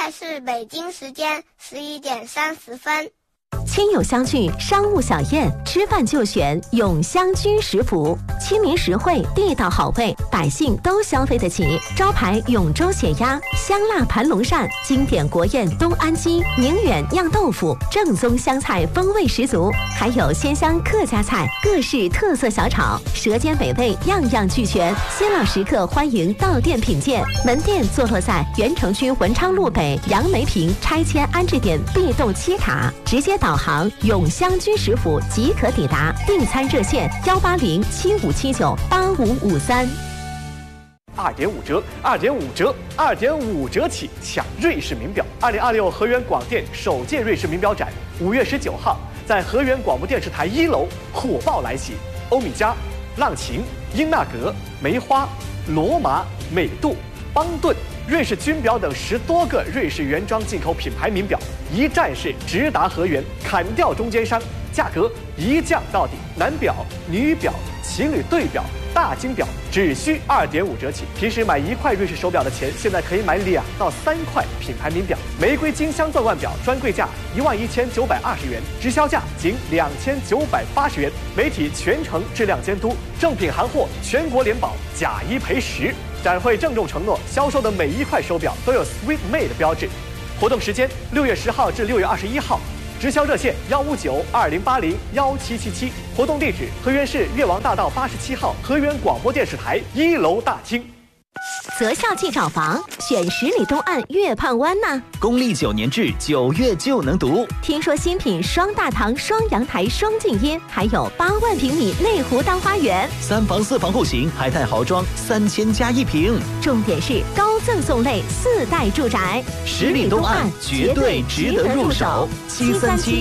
在是北京时间11:30。 亲友相聚，商务小宴，吃饭就选永香居食府，亲民实惠，地道好味，百姓都消费得起。招牌永州血鸭、香辣盘龙鳝，经典国宴东安鸡、宁远酿豆腐，正宗湘菜风味十足，还有鲜香客家菜，各式特色小炒，舌尖美味样样俱全。新老食客欢迎到店品鉴，门店坐落在原城区文昌路北杨梅坪拆迁安置点 B 栋7塔，直接导航永香居食府即可抵达。订餐热线18075798553。 2.5折，2.5折，2.5折起抢瑞士名表！2026河源广电首届瑞士名表展5月19号在河源广播电视台1楼火爆来袭，欧米茄、浪琴、英纳格、梅花、罗马、美度、邦顿、瑞士军表等10多个瑞士原装进口品牌名表，一站式直达河源，砍掉中间商，价格一降到底。男表、女表、情侣对表、大金表只需2.5折起。平时买1块瑞士手表的钱，现在可以买2到3块品牌名表。玫瑰金镶钻腕表专柜价11920元，直销价仅2980元。媒体全程质量监督，正品行货全国联保，假1赔10。展会郑重承诺，销售的每1块手表都有 Sweet Made 标志。活动时间6月10号至6月21号，直销热线15920801777，活动地址河源市越王大道87号河源广播电视台1楼大厅。 择校即找房，选10里东岸月畔湾呢。 公历9年制9月就能读。 听说新品双大堂、双阳台、双静音，还有8万平米内湖当花园 ，3房4房户型海泰豪装3000加1平。 重点是高赠送类4代住宅，10 里东岸绝对值得入手。737